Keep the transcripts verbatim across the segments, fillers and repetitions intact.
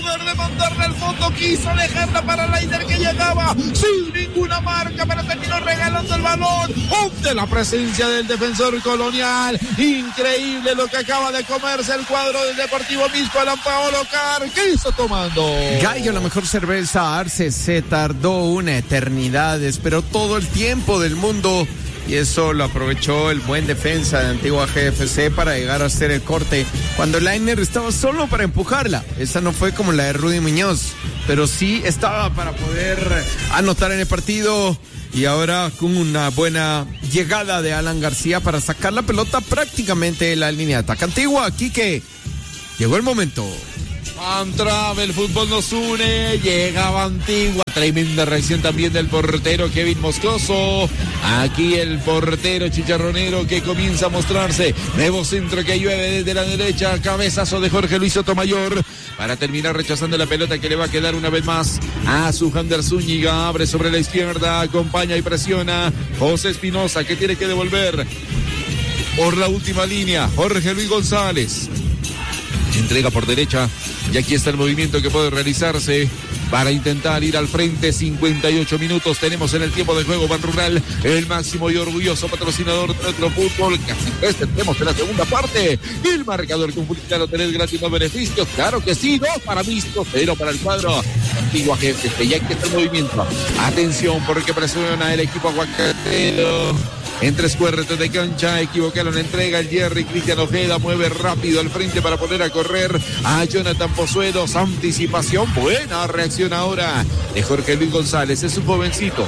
lugar de mandarla al fondo, quiso dejarla para Lainer, que llegaba sin ninguna marca, pero terminó regalando el balón. ¡Ante la presencia del defensor Colonial! Increíble lo que acaba de comerse el cuadro del Deportivo Misco. Alan Paolo Car, ¿qué hizo tomando? Gallo, la mejor cerveza. Arce se tardó una eternidad, esperó todo el tiempo del mundo y eso lo aprovechó el buen defensa de Antigua G F C para llegar a hacer el corte cuando Lainer estaba solo para empujarla. Esa no fue como la de Rudy Muñoz, pero sí estaba para poder anotar en el partido. Y ahora con una buena llegada de Alan García para sacar la pelota prácticamente de la línea de ataque. Antigua, Quique, llegó el momento. Entraba, el fútbol nos une, llegaba Antigua. Tremenda reacción también del portero Kevin Moscoso. Aquí el portero chicharronero que comienza a mostrarse. Nuevo centro que llueve desde la derecha. Cabezazo de Jorge Luis Sotomayor para terminar rechazando la pelota que le va a quedar una vez más a Sujander Zúñiga. Abre sobre la izquierda, acompaña y presiona José Espinosa, que tiene que devolver por la última línea. Jorge Luis González entrega por derecha y aquí está el movimiento que puede realizarse para intentar ir al frente. Cincuenta y ocho minutos tenemos en el tiempo de juego. Ban Rural, el máximo y orgulloso patrocinador de nuestro fútbol. Casi tres tenemos en la segunda parte. El marcador con Fulcano tenés gratis los beneficios. Claro que sí, dos para Misco, cero para el cuadro Antigua G F C. Y aquí está el movimiento. Atención porque presiona el equipo aguacatero. En tres cuartos de cancha, equivocaron la entrega. El Jerry Cristian Ojeda mueve rápido al frente para poner a correr a Jonathan Pozuelos. Anticipación, buena reacción ahora de Jorge Luis González. Es un jovencito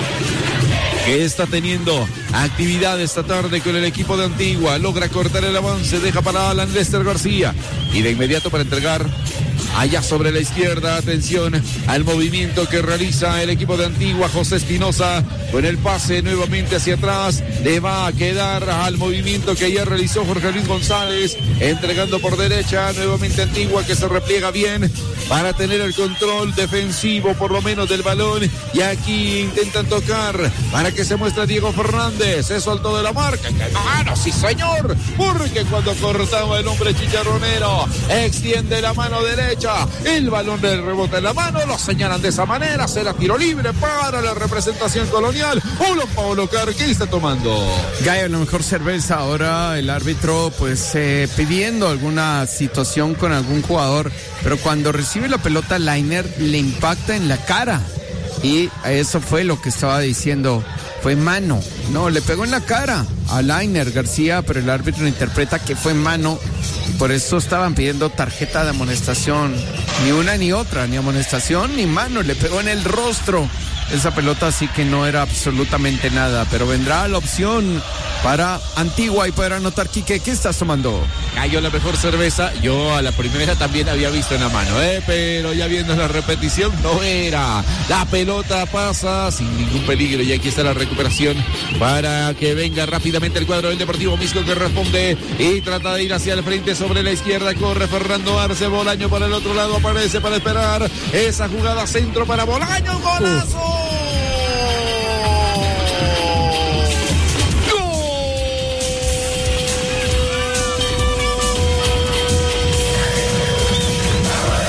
que está teniendo actividad esta tarde con el equipo de Antigua. Logra cortar el avance, deja para Alan Lester García y de inmediato para entregar allá sobre la izquierda. Atención al movimiento que realiza el equipo de Antigua. José Espinosa con el pase nuevamente hacia atrás. Le va a quedar al movimiento que ya realizó Jorge Luis González. Entregando por derecha nuevamente Antigua, que se repliega bien para tener el control defensivo por lo menos del balón. Y aquí intentan tocar para que se muestre Diego Fernández. Se soltó de la marca. ¡Mano, sí señor! Porque cuando cortaba el hombre chicharronero, extiende la mano derecha. El balón le rebota en la mano. Lo señalan de esa manera. Será tiro libre para la representación colonial. Hola, Pablo Car, ¿qué está tomando? Gallo, la mejor cerveza. Ahora el árbitro pues eh, pidiendo alguna situación con algún jugador, pero cuando recibe la pelota Lainer le impacta en la cara y eso fue lo que estaba diciendo. Fue mano, no, le pegó en la cara a Lainer García, pero el árbitro interpreta que fue mano y por eso estaban pidiendo tarjeta de amonestación. Ni una ni otra, ni amonestación ni mano, le pegó en el rostro esa pelota, así que no era absolutamente nada, pero vendrá la opción para Antigua y podrá anotar. Quique, ¿qué estás tomando? Gallo, la mejor cerveza. Yo a la primera también había visto en la mano, ¿eh? Pero ya viendo la repetición, no era. La pelota pasa sin ningún peligro y aquí está la recuperación para que venga rápidamente el cuadro del Deportivo Misco, que responde y trata de ir hacia el frente sobre la izquierda. Corre Fernando Arce, Bolaño para el otro lado, aparece para esperar esa jugada, centro para Bolaño, golazo. Uf.